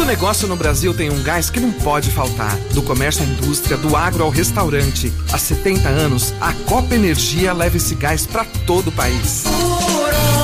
negócio no Brasil tem um gás que não pode faltar. Do comércio à indústria, do agro ao restaurante. Há 70 anos, a Copa Energia leva esse gás para todo o país.